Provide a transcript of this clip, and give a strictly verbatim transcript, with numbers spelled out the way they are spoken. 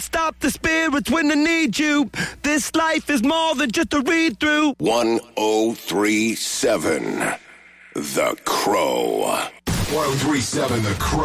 Stop the spirits when they need you. This life is more than just a read-through. one oh three point seven The Crow. one oh three point seven The Crow.